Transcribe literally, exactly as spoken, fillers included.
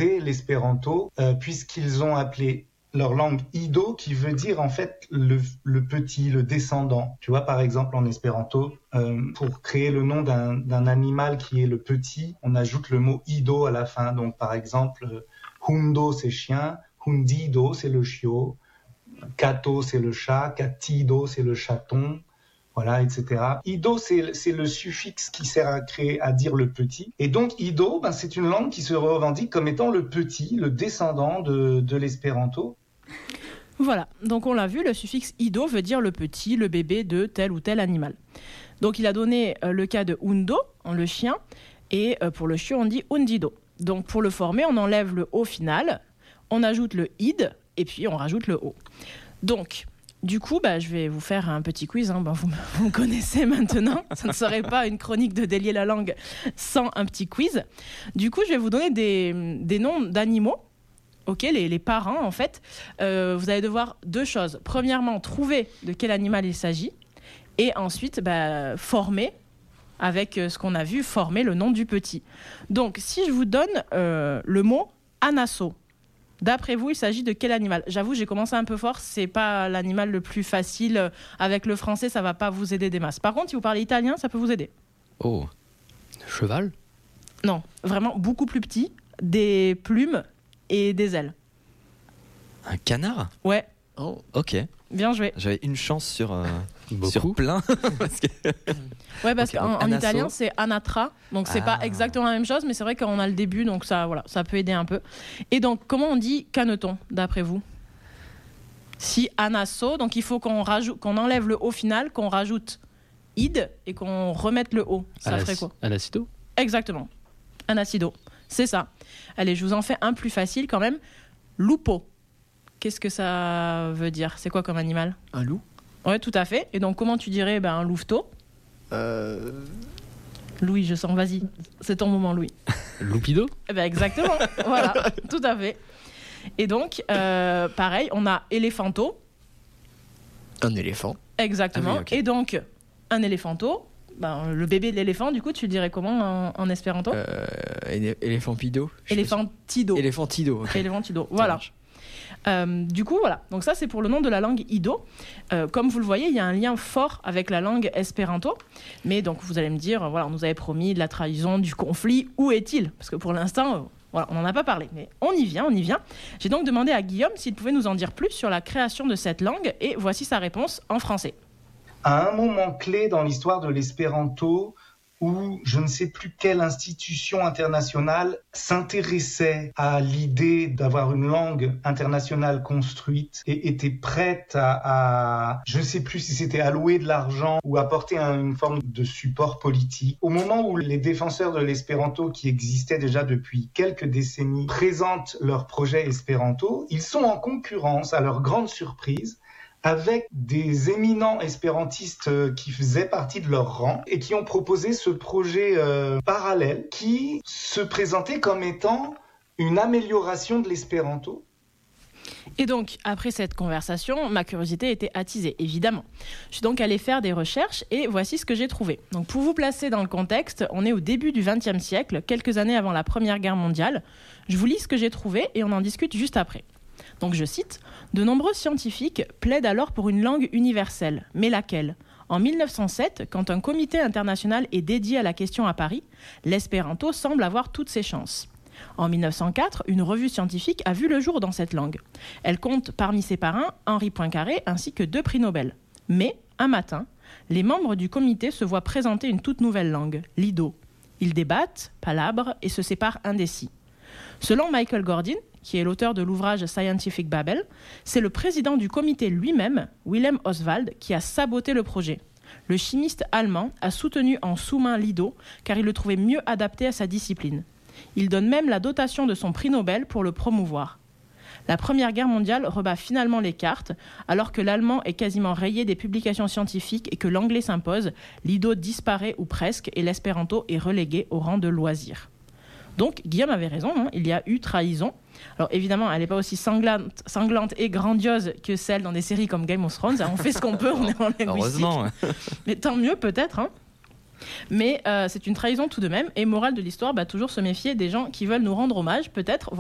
améliorer l'espéranto euh, puisqu'ils ont appelé leur langue Ido, qui veut dire en fait le, le petit, le descendant. Tu vois, par exemple, en espéranto, euh, pour créer le nom d'un, d'un animal qui est le petit, on ajoute le mot Ido à la fin. Donc, par exemple, Hundo, c'est chien, Hundido, c'est le chiot, Kato, c'est le chat, Katido, c'est le chaton, voilà, et cetera. Ido, c'est, c'est le suffixe qui sert à créer, à dire le petit. Et donc, Ido, ben, c'est une langue qui se revendique comme étant le petit, le descendant de, de l'espéranto. Voilà, donc on l'a vu, le suffixe ido veut dire le petit, le bébé de tel ou tel animal. Donc il a donné euh, le cas de undo, le chien, et euh, pour le chiot on dit undido. Donc pour le former, on enlève le o final, on ajoute le id, et puis on rajoute le o. Donc, du coup, bah, je vais vous faire un petit quiz, hein. Bah, vous, vous me connaissez maintenant, ça ne serait pas une chronique de Délier la langue sans un petit quiz. Du coup, je vais vous donner des, des noms d'animaux. Ok, les, les parents, en fait, euh, vous allez devoir deux choses. Premièrement, trouver de quel animal il s'agit. Et ensuite, bah, former, avec euh, ce qu'on a vu, former le nom du petit. Donc, si je vous donne euh, le mot anasso, d'après vous, il s'agit de quel animal ? J'avoue, j'ai commencé un peu fort. C'est pas l'animal le plus facile. Avec le français, ça va pas vous aider des masses. Par contre, si vous parlez italien, ça peut vous aider. Oh, cheval ? Non, vraiment beaucoup plus petit, des plumes et des ailes. Un canard ? Ouais. Oh, ok. Bien joué. J'avais une chance sur, euh, sur plein. parce que... Ouais, parce okay, qu'en en italien, c'est anatra. Donc, c'est ah. pas exactement la même chose, mais c'est vrai qu'on a le début, donc ça, voilà, ça peut aider un peu. Et donc, comment on dit caneton, d'après vous ? Si anasso, donc il faut qu'on, rajoute, qu'on enlève le o final, qu'on rajoute id et qu'on remette le o. Ça Anas- ferait quoi ? Anacido ? Exactement. Anacido. C'est ça. Allez, je vous en fais un plus facile quand même. Lupo. Qu'est-ce que ça veut dire ? C'est quoi comme animal ? Un loup ? Ouais, tout à fait. Et donc, comment tu dirais ben, un louveteau ? Euh... Louis, je sens, vas-y. C'est ton moment, Louis. Loupido ? Eh ben, exactement. Voilà, tout à fait. Et donc, euh, pareil, on a éléphanto. Un éléphant. Exactement. Ah oui, ok. Et donc, un éléphanto. Ben, le bébé de l'éléphant, du coup, tu le dirais comment en, en espéranto ? Euh... élé- Éléphampido. Je sais pas Éléphantido. si- Éléphantido, ok. Éléphantido, voilà. Euh, du coup, voilà. Donc ça, c'est pour le nom de la langue Ido. Euh, comme vous le voyez, il y a un lien fort avec la langue espéranto. Mais donc, vous allez me dire, voilà, on nous avait promis de la trahison, du conflit. Où est-il ? Parce que pour l'instant, euh, voilà, on n'en a pas parlé. Mais on y vient, on y vient. J'ai donc demandé à Guillaume s'il pouvait nous en dire plus sur la création de cette langue. Et voici sa réponse en français. À un moment clé dans l'histoire de l'espéranto, où je ne sais plus quelle institution internationale s'intéressait à l'idée d'avoir une langue internationale construite et était prête à, à je ne sais plus si c'était allouer de l'argent ou apporter un, une forme de support politique. Au moment où les défenseurs de l'espéranto, qui existaient déjà depuis quelques décennies, présentent leur projet espéranto, ils sont en concurrence, à leur grande surprise, avec des éminents espérantistes qui faisaient partie de leur rang et qui ont proposé ce projet euh, parallèle qui se présentait comme étant une amélioration de l'espéranto. Et donc, après cette conversation, ma curiosité était attisée, évidemment. Je suis donc allée faire des recherches et voici ce que j'ai trouvé. Donc, pour vous placer dans le contexte, on est au début du vingtième siècle, quelques années avant la Première Guerre mondiale. Je vous lis ce que j'ai trouvé et on en discute juste après. Donc je cite, « De nombreux scientifiques plaident alors pour une langue universelle. Mais laquelle ? En mille neuf cent sept, quand un comité international est dédié à la question à Paris, l'espéranto semble avoir toutes ses chances. En mille neuf cent quatre, une revue scientifique a vu le jour dans cette langue. Elle compte parmi ses parrains Henri Poincaré ainsi que deux prix Nobel. Mais, un matin, les membres du comité se voient présenter une toute nouvelle langue, l'ido. Ils débattent, palabrent et se séparent indécis. Selon Michael Gordin, qui est l'auteur de l'ouvrage Scientific Babel, c'est le président du comité lui-même, Wilhelm Oswald, qui a saboté le projet. Le chimiste allemand a soutenu en sous-main l'ido car il le trouvait mieux adapté à sa discipline. Il donne même la dotation de son prix Nobel pour le promouvoir. La Première Guerre mondiale rebat finalement les cartes. Alors que l'allemand est quasiment rayé des publications scientifiques et que l'anglais s'impose, l'ido disparaît ou presque et l'espéranto est relégué au rang de loisir. Donc, Guillaume avait raison, hein, il y a eu trahison. Alors évidemment, elle n'est pas aussi sanglante, sanglante et grandiose que celle dans des séries comme Game of Thrones. On fait ce qu'on peut, on est en linguistique. Heureusement. Mais tant mieux peut-être. Hein. Mais euh, c'est une trahison tout de même. Et morale de l'histoire, bah, toujours se méfier des gens qui veulent nous rendre hommage, peut-être.